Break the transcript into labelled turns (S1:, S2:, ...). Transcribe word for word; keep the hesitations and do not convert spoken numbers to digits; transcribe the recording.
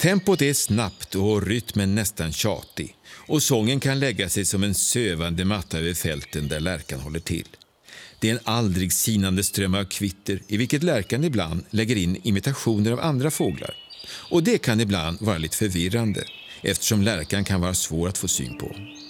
S1: Tempot är snabbt och rytmen nästan tjatig. Och sången kan lägga sig som en sövande matta över fälten där lärkan håller till. Det är en aldrig sinande ström av kvitter i vilket lärkan ibland lägger in imitationer av andra fåglar. Och det kan ibland vara lite förvirrande eftersom lärkan kan vara svår att få syn på.